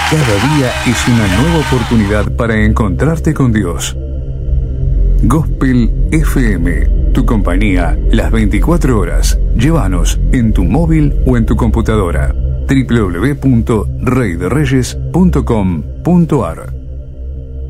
Cada día es una nueva oportunidad para encontrarte con Dios. Gospel FM, tu compañía las 24 horas. Llévanos en tu móvil o en tu computadora. www.reydereyes.com.ar